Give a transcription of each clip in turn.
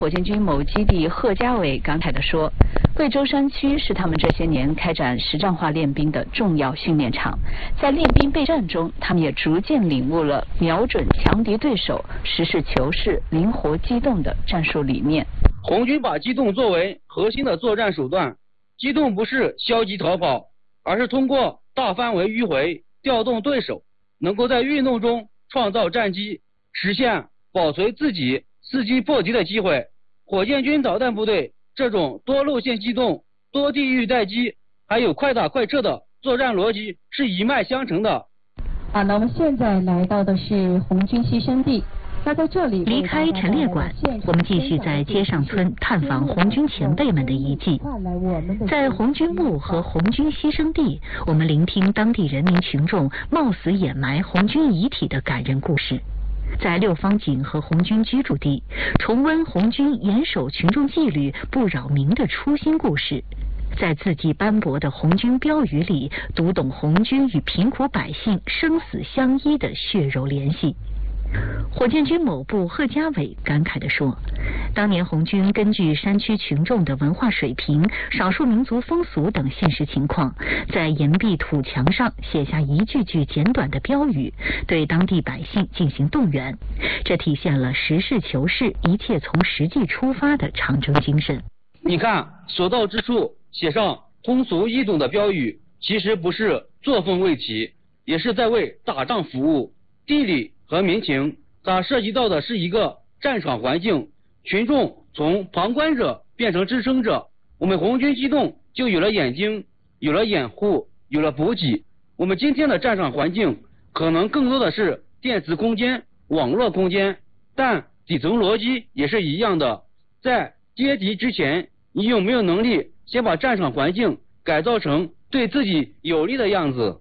火箭军某基地贺家伟感慨地说，贵州山区是他们这些年开展实战化练兵的重要训练场，在练兵备战中，他们也逐渐领悟了瞄准强敌对手、实事求是、灵活机动的战术理念。 红军把机动作为核心的作战手段，机动不是消极逃跑，而是通过大范围迂回调动对手，能够在运动中创造战机，实现保存自己伺机破敌的机会。火箭军导弹部队这种多路线机动、多地域待机，还有快打快撤的作战逻辑是一脉相承的。 好，那我们现在来到的是红军牺牲地。那在这里离开陈列馆，我们继续在街上村探访红军前辈们的遗迹。在红军墓和红军牺牲地，我们聆听当地人民群众冒死掩埋红军遗体的感人故事。在六方井和红军居住地，重温红军严守群众纪律、不扰民的初心故事。在字迹斑驳的红军标语里，读懂红军与贫苦百姓生死相依的血肉联系。火箭军某部贺家伟感慨地说，当年红军根据山区群众的文化水平、少数民族风俗等现实情况，在岩壁土墙上写下一句句简短的标语，对当地百姓进行动员，这体现了实事求是、一切从实际出发的长征精神。 你看，所到之处写上通俗易懂的标语，其实不是作风未起，也是在为打仗服务。地理和民情，它涉及到的是一个战场环境，群众从旁观者变成支撑者，我们红军机动就有了眼睛，有了掩护，有了补给。我们今天的战场环境可能更多的是电子空间、网络空间，但底层逻辑也是一样的。在接敌之前，你有没有能力先把战场环境改造成对自己有利的样子？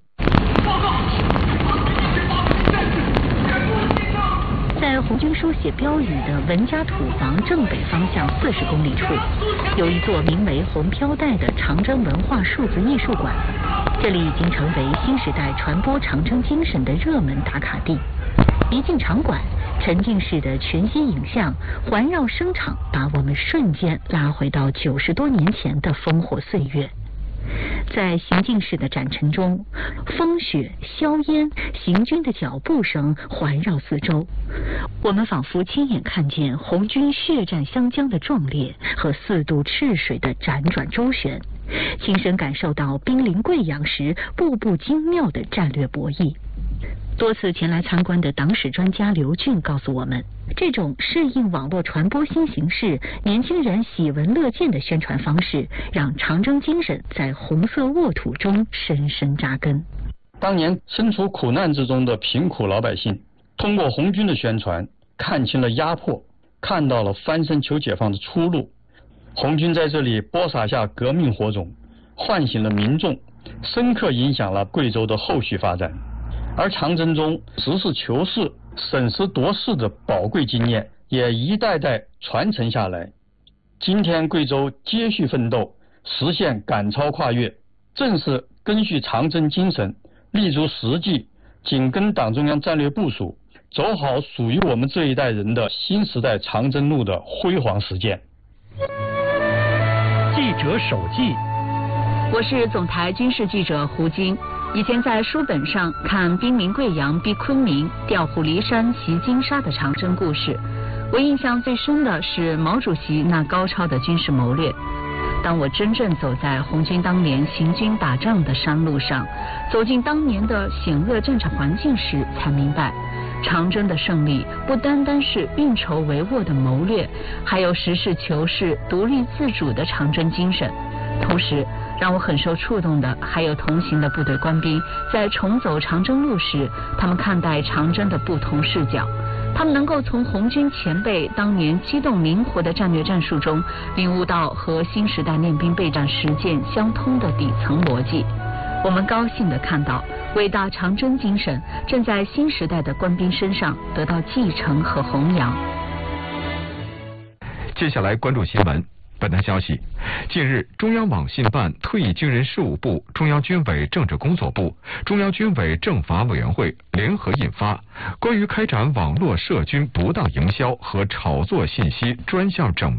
在红军书写标语的文家土房正北方向40公里处，有一座名为红飘带的长征文化数字艺术馆，这里已经成为新时代传播长征精神的热门打卡地。一进场馆，沉浸式的全息影像环绕声场，把我们瞬间拉回到90多年前的烽火岁月。在行进式的展陈中，风雪硝烟行军的脚步声环绕四周，我们仿佛亲眼看见红军血战湘江的壮烈和4渡赤水的辗转周旋，亲身感受到兵临贵阳时步步精妙的战略博弈。多次前来参观的党史专家刘俊告诉我们，这种适应网络传播新形势、年轻人喜闻乐见的宣传方式，让长征精神在红色沃土中深深扎根。 当年身处苦难之中的贫苦老百姓，通过红军的宣传，看清了压迫，看到了翻身求解放的出路。红军在这里播撒下革命火种，唤醒了民众，深刻影响了贵州的后续发展。而长征中实事求是、审时度势的宝贵经验也一代代传承下来。今天贵州接续奋斗，实现赶超跨越，正是根据长征精神，立足实际，紧跟党中央战略部署，走好属于我们这一代人的新时代长征路的辉煌实践。 记者手记， 我是总台军事记者胡晶。以前在书本上看兵临贵阳逼昆明、调虎离山袭金沙的长征故事，我印象最深的是毛主席那高超的军事谋略。当我真正走在红军当年行军打仗的山路上，走进当年的险恶战场环境时，才明白长征的胜利不单单是运筹帷幄的谋略，还有实事求是、独立自主的长征精神。同时让我很受触动的还有同行的部队官兵在重走长征路时，他们看待长征的不同视角，他们能够从红军前辈当年机动灵活的战略战术中领悟到和新时代练兵备战实践相通的底层逻辑。我们高兴地看到伟大长征精神正在新时代的官兵身上得到继承和弘扬。 接下来关注新闻。 本台消息，近日，中央网信办、退役军人事务部、中央军委政治工作部、中央军委政法委员会联合印发《关于开展网络涉军不当营销和炒作信息专项整